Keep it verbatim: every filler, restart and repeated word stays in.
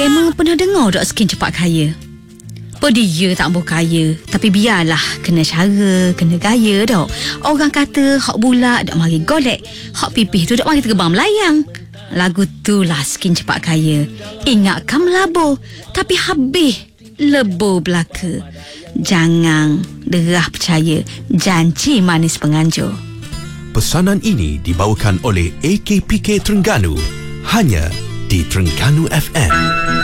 Memang pernah dengar dok skin cepat kaya. Apa dia tak mahu kaya, tapi biarlah, kena cara, kena gaya dok. Orang kata hak bulat dok mari golek, hak pipih tu dok mari terbang melayang. Lagu tu lah skin cepat kaya. Ingatkan melabur, tapi habis lebur belaka. Jangan derah percaya janji manis penganjur. Pesanan ini dibawakan oleh A K P K Terengganu, hanya di Terengganu F M.